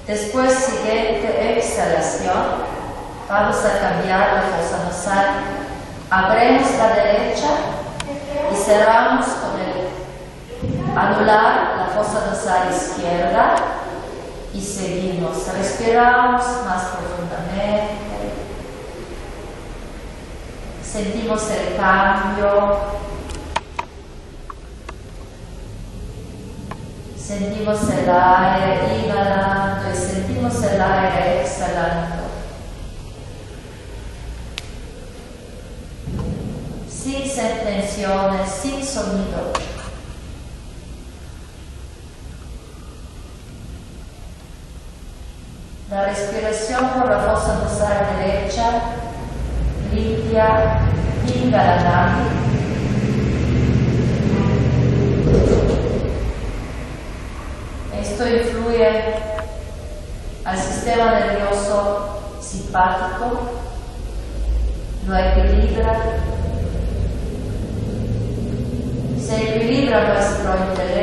Después, siguiente exhalación, vamos a cambiar la fosa nasal. Abrimos la derecha y cerramos con el anular la fosa nasal izquierda y seguimos. Respiramos más profundamente. Sentimos el cambio. Sentimos el aire inhalando y sentimos el aire exhalando. Sin tensiones, sin sonido. La respiración por la fosa nasal derecha limpia, pinga la nariz. Esto influye al sistema nervioso simpático, lo equilibra, se equilibra nuestro